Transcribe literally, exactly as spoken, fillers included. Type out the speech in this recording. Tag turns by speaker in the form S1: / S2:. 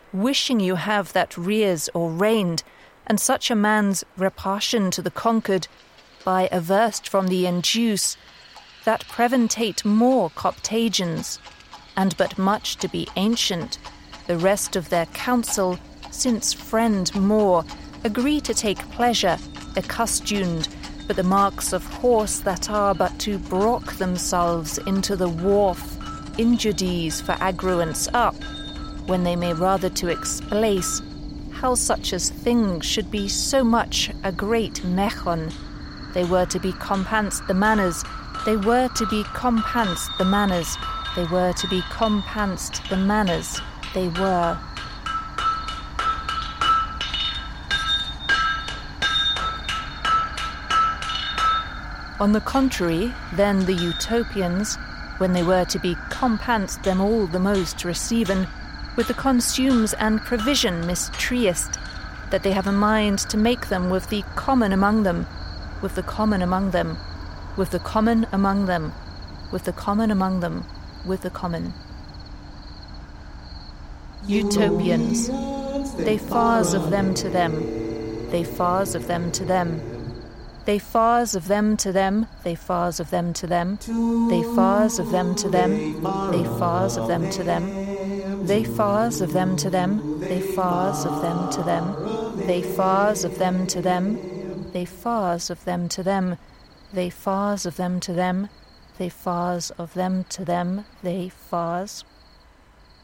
S1: wishing you have that rears or reigned, and such a man's repassion to the conquered, by averst from the induce, that preventate more coptagions, and but much to be ancient, the rest of their counsel, since friend more, agree to take pleasure, accustomed, but the marks of horse that are but to brock themselves into the wharf, injudies for agruance up, when they may rather to explace, how such as things should be so much a great mechon. They were to be compans the manners, they were to be compans the manners, they were to be compans the manners, they were. On the contrary, then the utopians, when they were to be compans them all the most receiven, with the consumes and provision mistreest, that they have a mind to make them with the common among them, with the common among them, with the common among them, with the common among them, with the common. Utopians, they fars of them to them, they fars of them to them, they fars of them to them, they fars of them to them, they fars of them to them, they fars of them to them, they fars of them to them, they fars of them to them, they fars of them to them, they fars of them to them, they fars of them to them, they fars of them to them, they fars.